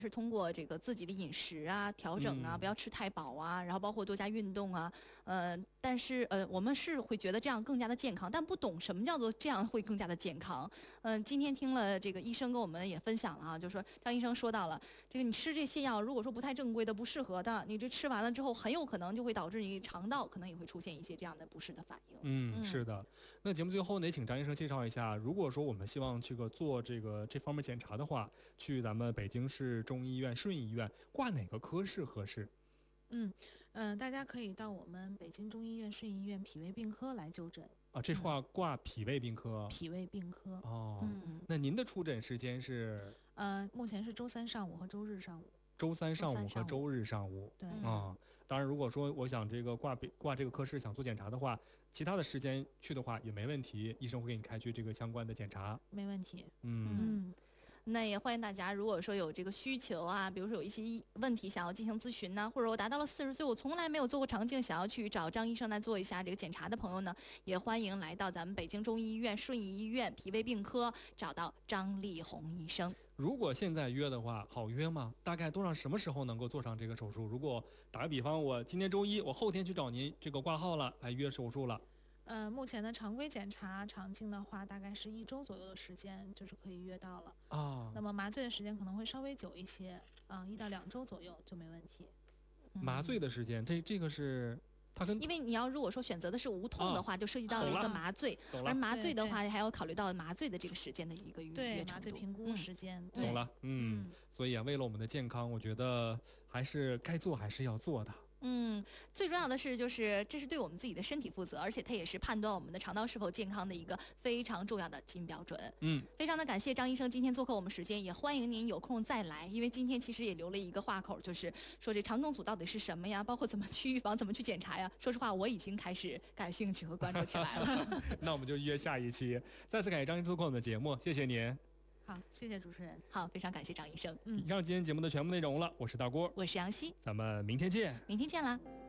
是通过这个自己的饮食啊调整啊，不要吃太饱啊，然后包括多加运动啊，但是我们是会觉得这样更加的健康，但不懂什么叫做这样会更加的健康。今天听了这个医生跟我们也分享了啊，就说张医生说到了，这个你吃这些药，如果说不太正规的、不适合的，你这吃完了之后，很有可能就会导致你肠道可能也会出现一些这样的不适的反应。 是的。那节目最后呢，也请张医生介绍一下，如果说我们希望去做这方面检查的话，去咱们北京市中医院顺义医院挂哪个科室合适？ 大家可以到我们北京中医院顺义医院脾胃病科来就诊啊。这话挂脾胃病科。 脾胃病科哦。那您的出诊时间是？ 目前是周三上午和周日上午。 周三上午和周日上午。 对当然，如果说我想这个挂这个科室想做检查的话，其他的时间去的话也没问题，医生会给你开具这个相关的检查。 没问题。 那也欢迎大家，如果说有这个需求啊，比如说有一些问题想要进行咨询呢，或者我达到了40岁，我从来没有做过肠镜，想要去找张医生来做一下这个检查的朋友呢，也欢迎来到咱们北京中医医院顺义医院脾胃病科，找到张丽红医生。 如果现在约的话，好约吗？大概多长什么时候能够做上这个手术？如果打个比方，我今天周一，我后天去找您这个挂号了，来约手术了。 目前的常规检查肠镜的话，大概是1周左右的时间，就是可以约到了那么麻醉的时间可能会稍微久一些，1到2周左右就没问题。 麻醉的时间，这个是它跟， 因为你要如果说选择的是无痛的话，就涉及到了一个麻醉，而麻醉的话还要考虑到麻醉的这个时间的一个预约程度。 麻醉评估时间。 懂了。所以为了我们的健康，我觉得还是该做还是要做的。 最重要的是，就是这是对我们自己的身体负责，而且它也是判断我们的肠道是否健康的一个非常重要的金标准。非常的感谢张医生今天做客我们时间，也欢迎您有空再来，因为今天其实也留了一个话口，就是说这肠梗阻到底是什么呀，包括怎么去预防，怎么去检查呀。说实话，我已经开始感兴趣和关注起来了。 那我们就约下一期。再次感谢张医生做客我们的节目，谢谢您。 好，谢谢主持人。 好，非常感谢张医生。 以上今天节目的全部内容了，我是大郭， 我是杨希， 咱们明天见。 明天见啦。